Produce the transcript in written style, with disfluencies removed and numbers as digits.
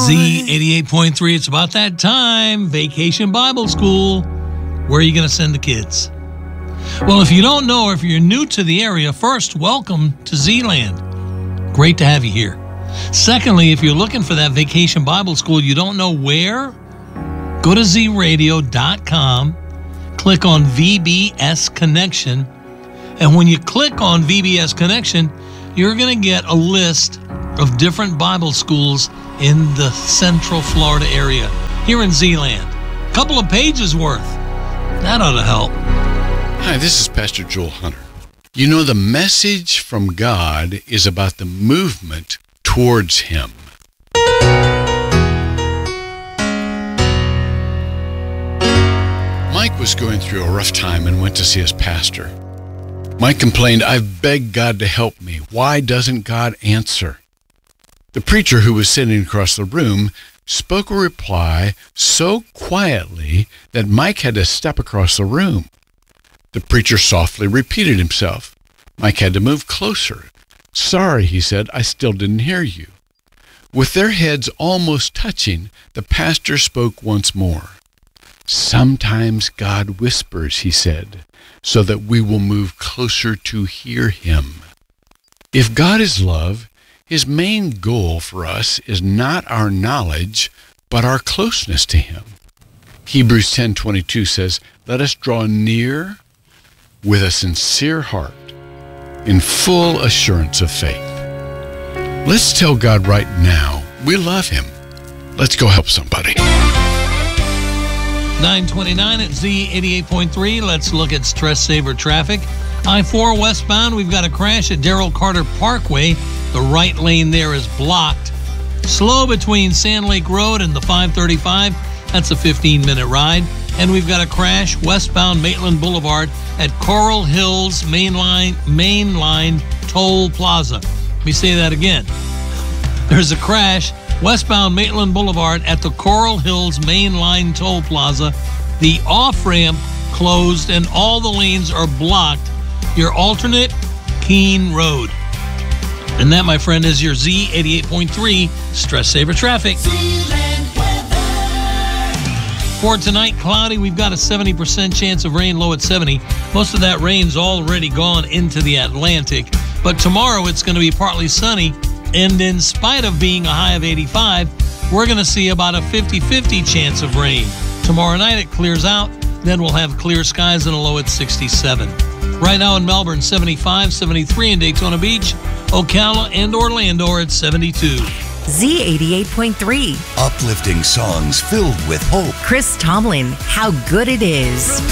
Z88.3, it's about that time. Vacation Bible School. Where are you going to send the kids? Well, if you don't know, or if you're new to the area, first, welcome to Z-Land. Great to have you here. Secondly, if you're looking for that Vacation Bible School, you don't know where, go to zradio.com, click on VBS Connection, and when you click on VBS Connection, you're going to get a list of different Bible schools in the Central Florida area, here in Z-Land. A couple of pages worth. That ought to help. Hi, this is Pastor Joel Hunter. You know, the message from God is about the movement towards Him. Mike was going through a rough time and went to see his pastor. Mike complained, "I've begged God to help me. Why doesn't God answer?" The preacher, who was sitting across the room, spoke a reply so quietly that Mike had to step across the room. The preacher softly repeated himself. Mike had to move closer. "Sorry," he said, "I still didn't hear you." With their heads almost touching, the pastor spoke once more. "Sometimes God whispers," he said, "so that we will move closer to hear Him." If God is love, His main goal for us is not our knowledge, but our closeness to Him. Hebrews 10:22 says, "Let us draw near with a sincere heart, in full assurance of faith." Let's tell God right now we love Him. Let's go help somebody. 929 at Z88.3. Let's look at stress saver traffic. I-4 westbound, we've got a crash at Darrell Carter Parkway. The right lane there is blocked. Slow between Sand Lake Road and the 535. That's a 15-minute ride. And we've got a crash westbound Maitland Boulevard at Coral Hills Mainline Toll Plaza. Let me say that again. There's a crash westbound Maitland Boulevard at the Coral Hills Mainline Toll Plaza. The off-ramp closed and all the lanes are blocked. Your alternate, Keene Road. And that, my friend, is your Z88.3 Stress Saver Traffic. For tonight, cloudy. We've got a 70% chance of rain, low at 70. Most of that rain's already gone into the Atlantic. But tomorrow it's going to be partly sunny. And in spite of being a high of 85, we're going to see about a 50-50 chance of rain. Tomorrow night it clears out. Then we'll have clear skies and a low at 67. Right now in Melbourne, 75, 73 in Daytona Beach. Ocala and Orlando are at 72. Z88.3. Uplifting songs filled with hope. Chris Tomlin, How Good It Is.